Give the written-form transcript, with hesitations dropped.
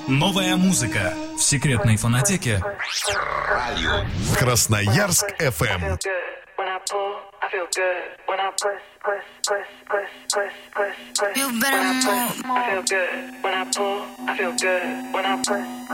Новая музыка в секретной фонотеке Радио Красноярск FM. You better move. I feel good when I pull. I feel good when I press.